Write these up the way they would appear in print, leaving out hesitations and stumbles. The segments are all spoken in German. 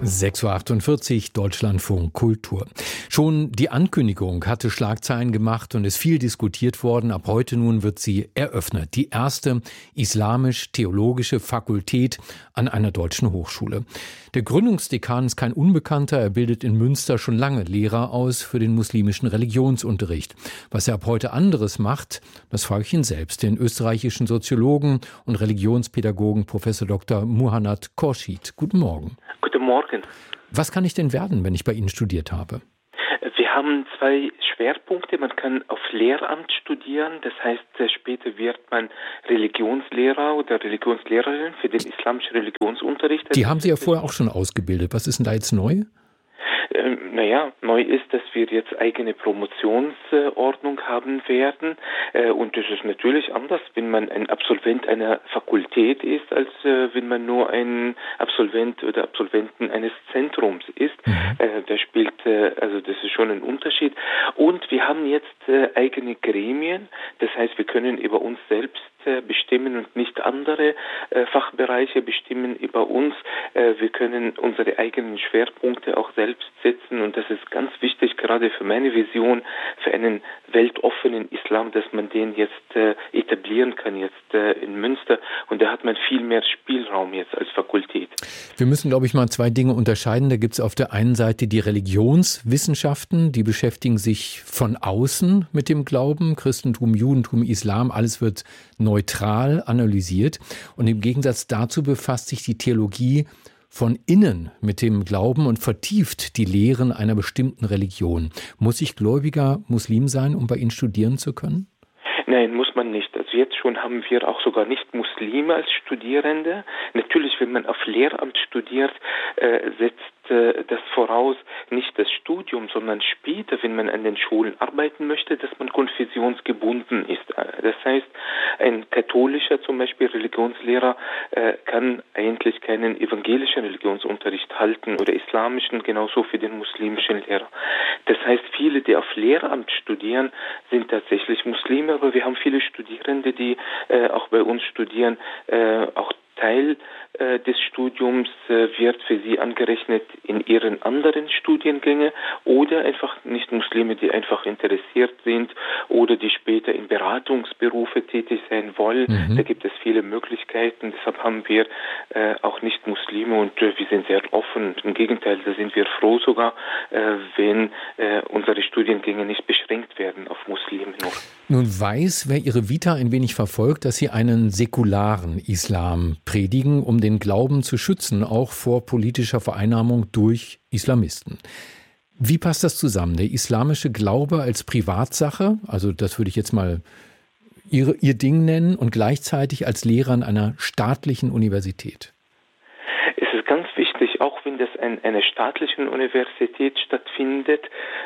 6.48 Uhr, Deutschlandfunk Kultur. Schon die Ankündigung hatte Schlagzeilen gemacht und ist viel diskutiert worden. Ab heute nun wird sie eröffnet. Die erste islamisch-theologische Fakultät an einer deutschen Hochschule. Der Gründungsdekan ist kein Unbekannter. Er bildet in Münster schon lange Lehrer aus für den muslimischen Religionsunterricht. Was er ab heute anderes macht, das frage ich ihn selbst, den österreichischen Soziologen und Religionspädagogen Professor Dr. Muhannad Khorshid. Guten Morgen. Guten Morgen. Was kann ich denn werden, wenn ich bei Ihnen studiert habe? Wir haben zwei Schwerpunkte. Man kann auf Lehramt studieren. Das heißt, später wird man Religionslehrer oder Religionslehrerin für den islamischen Religionsunterricht. Die haben Sie ja vorher auch schon ausgebildet. Was ist denn da jetzt neu? Neu ist, dass wir jetzt eigene Promotionsordnung haben werden. Und das ist natürlich anders, wenn man ein Absolvent einer Fakultät ist, als wenn man nur ein Absolvent oder Absolventen eines Zentrums ist. Das ist schon ein Unterschied. Und wir haben jetzt eigene Gremien. Das heißt, wir können über uns selbst bestimmen und nicht andere Fachbereiche bestimmen über uns. Wir können unsere eigenen Schwerpunkte auch selbst setzen und das ist ganz wichtig, gerade für meine Vision, für einen weltoffenen Islam, dass man den jetzt etablieren kann, jetzt in Münster und da hat man viel mehr Spielraum jetzt als Fakultät. Wir müssen, glaube ich, mal zwei Dinge unterscheiden. Da gibt es auf der einen Seite die Religionswissenschaften, die beschäftigen sich von außen mit dem Glauben, Christentum, Judentum, Islam, alles wird neutral analysiert. Und im Gegensatz dazu befasst sich die Theologie von innen mit dem Glauben und vertieft die Lehren einer bestimmten Religion. Muss ich gläubiger Muslim sein, um bei Ihnen studieren zu können? Nein, muss man nicht. Also jetzt schon haben wir auch sogar nicht Muslime als Studierende. Natürlich, wenn man auf Lehramt studiert, setzt das voraus nicht das Studium, sondern später, wenn man an den Schulen arbeiten möchte, dass man konfessionsgebunden ist. Das heißt, ein katholischer zum Beispiel Religionslehrer kann eigentlich keinen evangelischen Religionsunterricht halten oder islamischen, genauso für den muslimischen Lehrer. Das heißt, viele, die auf Lehramt studieren, sind tatsächlich Muslime, aber wir haben viele Studierende, die auch bei uns studieren, auch Teil des Studiums wird für sie angerechnet in ihren anderen Studiengänge oder einfach nicht Muslime, die einfach interessiert sind oder die später in Beratungsberufe tätig sein wollen. Da gibt es viele Möglichkeiten. Deshalb haben wir auch nicht Muslime und wir sind sehr offen. Im Gegenteil, da sind wir froh sogar, wenn unsere Studiengänge nicht beschränkt werden auf Muslime nur. Nun weiß, wer Ihre Vita ein wenig verfolgt, dass Sie einen säkularen Islam predigen, um den Glauben zu schützen, auch vor politischer Vereinnahmung durch Islamisten. Wie passt das zusammen? Der islamische Glaube als Privatsache, also das würde ich jetzt mal Ihr Ding nennen, und gleichzeitig als Lehrer an einer staatlichen Universität? Es ist ganz wichtig, auch wenn das an einer staatlichen Universität stattfindet,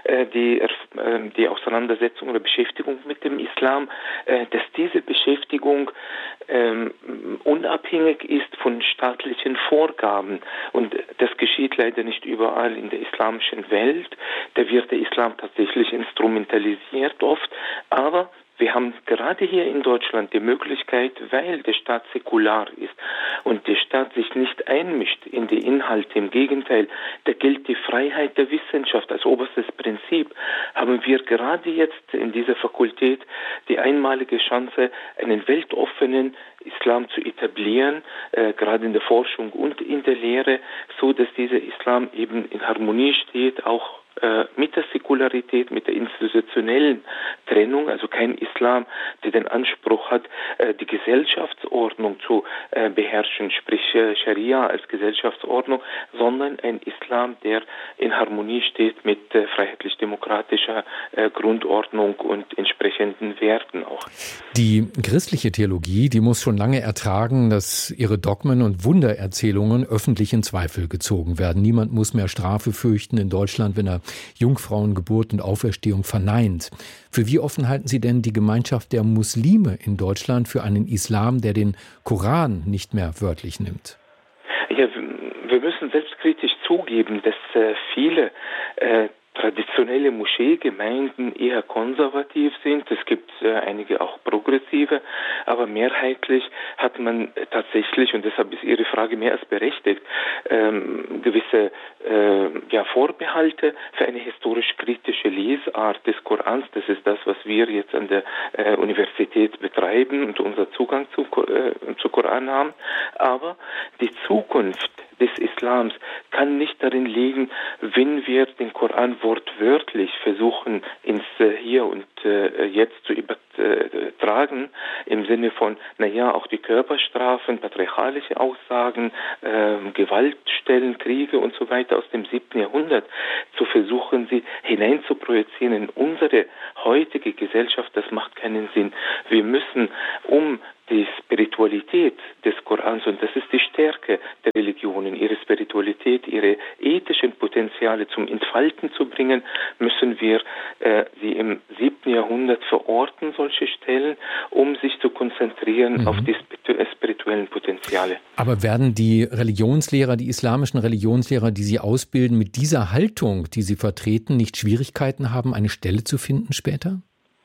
die Auseinandersetzung oder Beschäftigung mit dem Islam, dass diese Beschäftigung unabhängig ist von staatlichen Vorgaben. Und das geschieht leider nicht überall in der islamischen Welt. Da wird der Islam tatsächlich instrumentalisiert oft, aber wir haben gerade hier in Deutschland die Möglichkeit, weil der Staat säkular ist und der Staat sich nicht einmischt in die Inhalte, im Gegenteil, da gilt die Freiheit der Wissenschaft als oberstes Prinzip, haben wir gerade jetzt in dieser Fakultät die einmalige Chance, einen weltoffenen Islam zu etablieren, gerade in der Forschung und in der Lehre, so dass dieser Islam eben in Harmonie steht, auch mit der Säkularität, mit der institutionellen Trennung, also kein Islam, der den Anspruch hat, die Gesellschaftsordnung zu beherrschen, sprich Scharia als Gesellschaftsordnung, sondern ein Islam, der in Harmonie steht mit freiheitlich-demokratischer Grundordnung und entsprechenden Werten auch. Die christliche Theologie, die muss schon lange ertragen, dass ihre Dogmen und Wundererzählungen öffentlich in Zweifel gezogen werden. Niemand muss mehr Strafe fürchten in Deutschland, wenn er Jungfrauengeburt und Auferstehung verneint. Für wie offen halten Sie denn die Gemeinschaft der Muslime in Deutschland für einen Islam, der den Koran nicht mehr wörtlich nimmt? Ja, wir müssen selbstkritisch zugeben, dass viele traditionelle Moscheegemeinden eher konservativ sind. Es gibt einige auch progressive, aber mehrheitlich hat man tatsächlich, und deshalb ist Ihre Frage mehr als berechtigt, gewisse Vorbehalte für eine historisch-kritische Lesart des Korans. Das ist das, was wir jetzt an der Universität betreiben und unser Zugang zu Koran haben. Aber die Zukunft des Islams kann nicht darin liegen, wenn wir den Koran wortwörtlich versuchen, ins Hier und Jetzt zu übertragen, im Sinne von, auch die Körperstrafen, patriarchalische Aussagen, Gewaltstellen, Kriege und so weiter aus dem 7. Jahrhundert, zu versuchen, sie hineinzuprojizieren in unsere heutige Gesellschaft. Das macht keinen Sinn. Wir müssen, um die Spiritualität des Korans, und das ist die Stärke der Religionen, ihre Spiritualität, ihre ethischen Potenziale zum Entfalten zu bringen, müssen wir sie im 7. Jahrhundert verorten, solche Stellen, um sich zu konzentrieren auf die spirituellen Potenziale. Aber werden die Religionslehrer, die islamischen Religionslehrer, die Sie ausbilden, mit dieser Haltung, die Sie vertreten, nicht Schwierigkeiten haben, eine Stelle zu finden später?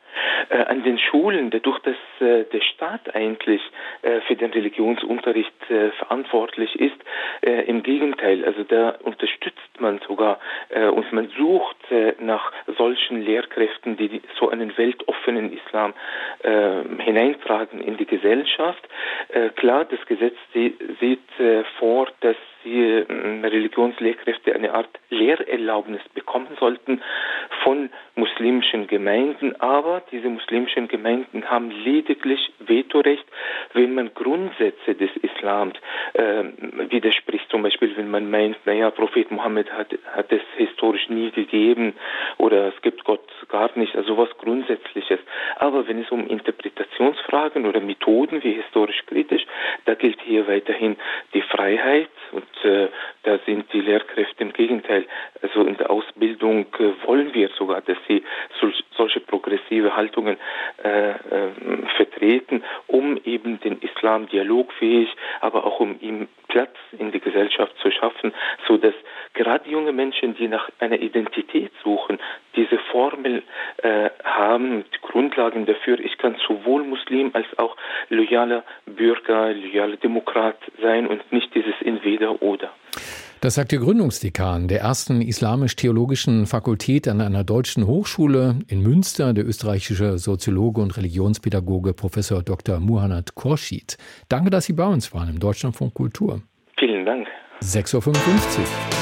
An den Schulen, dadurch, dass der Staat eigentlich für den Religionsunterricht verantwortlich ist, im Gegenteil, also da unterstützt man sogar und man sucht nach solchen Lehrkräften, die so einen weltoffenen Islam hineintragen in die Gesellschaft. Klar, das Gesetz sieht vor, dass die Religionslehrkräfte eine Art Lehrerlaubnis bekommen sollten von muslimischen Gemeinden, aber diese muslimischen Gemeinden haben lediglich Vetorecht, wenn man Grundsätze des Islams widerspricht. Zum Beispiel, wenn man meint, Prophet Mohammed hat es historisch nie gegeben oder es gibt Gott gar nicht, also was Grundsätzliches. Aber wenn es um Interpretationsfragen oder Methoden wie historisch kritisch, da gilt hier weiterhin die Freiheit und da sind die Lehrkräfte im Gegenteil. Also in der Ausbildung wollen wir sogar, dass sie solche progressive Haltungen vertreten, um eben den Islam dialogfähig, aber auch um ihm Platz in der Gesellschaft zu schaffen, so dass gerade junge Menschen, die nach einer Identität suchen, diese Formel haben, die Grundlagen dafür, ich kann sowohl Muslim als auch loyaler Bürger, loyaler Demokrat sein und nicht dieses Entweder-Oder. Das sagt der Gründungsdekan der ersten islamisch-theologischen Fakultät an einer deutschen Hochschule in Münster, der österreichische Soziologe und Religionspädagoge Professor Dr. Muhannad Khorshid. Danke, dass Sie bei uns waren im Deutschlandfunk Kultur. Vielen Dank. 6.55 Uhr.